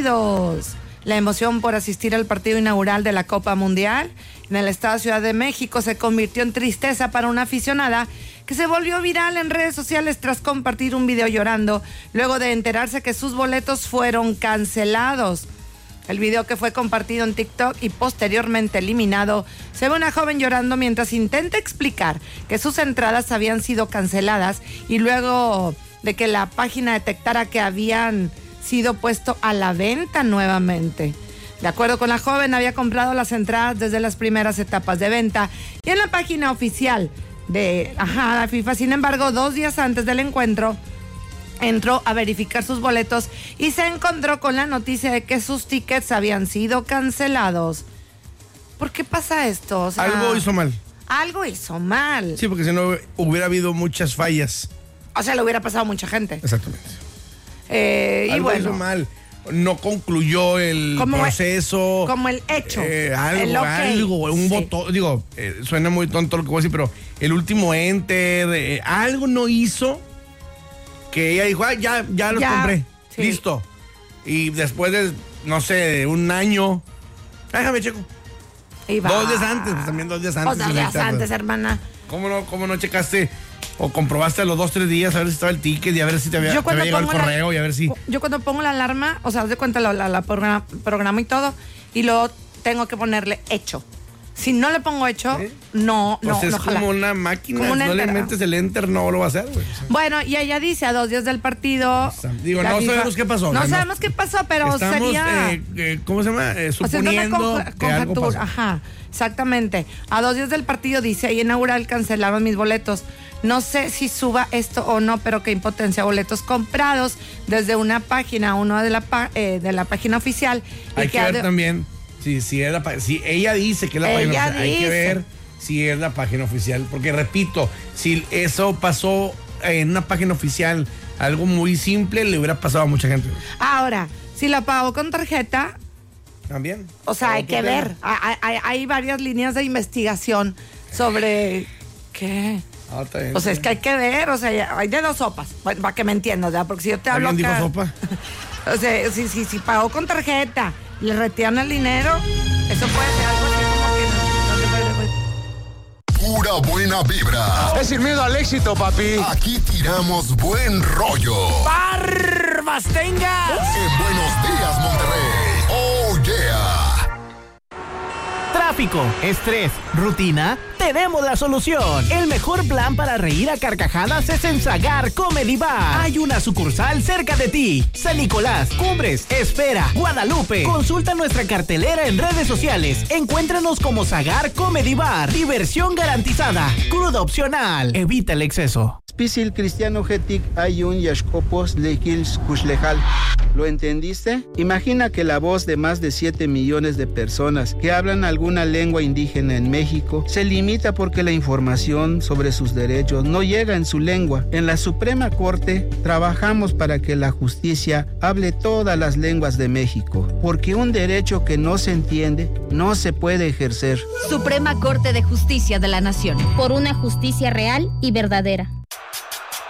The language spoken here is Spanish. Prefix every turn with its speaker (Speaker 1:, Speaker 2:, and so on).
Speaker 1: partidos. La emoción por asistir al partido inaugural de la Copa Mundial en el estado de Ciudad de México se convirtió en tristeza para una aficionada que se volvió viral en redes sociales tras compartir un video llorando luego de enterarse que sus boletos fueron cancelados. El video, que fue compartido en TikTok y posteriormente eliminado, se ve una joven llorando mientras intenta explicar que sus entradas habían sido canceladas y luego de que la página detectara que habían sido puesto a la venta nuevamente. De acuerdo con la joven, había comprado las entradas desde las primeras etapas de venta y en la página oficial de la FIFA. Sin embargo, 2 días antes del encuentro, entró a verificar sus boletos y se encontró con la noticia de que sus tickets habían sido cancelados. ¿Por qué pasa esto? O sea,
Speaker 2: algo hizo mal.
Speaker 1: Algo hizo mal.
Speaker 2: Sí, porque si no hubiera habido muchas fallas.
Speaker 1: O sea, le hubiera pasado a mucha gente.
Speaker 2: Exactamente.
Speaker 1: Y
Speaker 2: algo
Speaker 1: bueno,
Speaker 2: hizo mal. No concluyó el proceso.
Speaker 1: Como el hecho.
Speaker 2: Algo, un botón. Digo, suena muy tonto lo que voy a decir, pero el último enter, algo no hizo que ella dijo, ya los compré. Sí. Listo. Y después de, no sé, un año, déjame checo. 2 días antes, pues también 2 días antes.
Speaker 1: 2 días antes, hermana.
Speaker 2: ¿Cómo no checaste o comprobaste a los 2-3 días a ver si estaba el ticket y a ver si te había llegado el correo y a ver si...
Speaker 1: Yo cuando pongo la alarma, o sea, haz de cuenta la programa y todo, y luego tengo que ponerle hecho. Si no le pongo hecho, ¿sí? no
Speaker 2: es
Speaker 1: jala.
Speaker 2: como una máquina, no le metes el enter, no lo va a hacer, güey.
Speaker 1: Bueno, y ella dice, a 2 días del partido...
Speaker 2: Digo, no sabemos qué pasó.
Speaker 1: No sabemos qué pasó, pero
Speaker 2: estamos,
Speaker 1: sería...
Speaker 2: ¿cómo se llama? Suponiendo que algo pasó.
Speaker 1: Ajá, exactamente. A 2 días del partido, dice, y inaugural cancelaron mis boletos. No sé si suba esto o no, pero qué impotencia. Boletos comprados desde una página, uno de la página oficial.
Speaker 2: Hay que ver también si ella dice que es la página oficial. Hay que ver si es la página oficial. Porque repito, si eso pasó en una página oficial, algo muy simple, le hubiera pasado a mucha gente.
Speaker 1: Ahora, si la pagó con tarjeta...
Speaker 2: También.
Speaker 1: O sea, hay que ver. Hay varias líneas de investigación sobre... ¿Qué? O sea, es que hay que ver, o sea, hay de 2 sopas, para que me entiendas, ¿verdad? Porque si yo te hablo
Speaker 2: acá... ¿Alguien dijo sopa?
Speaker 1: O sea, si pagó con tarjeta, le retiran el dinero, eso puede ser algo así
Speaker 3: como que... Pura buena vibra.
Speaker 4: Es sin miedo al éxito, papi.
Speaker 3: Aquí tiramos buen rollo.
Speaker 1: ¡Barbas tengas!
Speaker 3: En Buenos Días, Monterrey. ¡Oh, yeah!
Speaker 5: Tráfico, estrés, rutina, tenemos la solución. El mejor plan para reír a carcajadas es en Zagar Comedy Bar. Hay una sucursal cerca de ti. San Nicolás, Cumbres, Esfera, Guadalupe. Consulta nuestra cartelera en redes sociales. Encuéntranos como Zagar Comedy Bar. Diversión garantizada. Crudo opcional. Evita el exceso.
Speaker 6: Pisil cristiano getic ayun yashkopos lekils kushlejal. ¿Lo entendiste? Imagina que la voz de más de 7 millones de personas que hablan alguna lengua indígena en México se limita porque la información sobre sus derechos no llega en su lengua. En la Suprema Corte trabajamos para que la justicia hable todas las lenguas de México, porque un derecho que no se entiende no se puede ejercer.
Speaker 7: Suprema Corte de Justicia de la Nación. Por una justicia real y verdadera.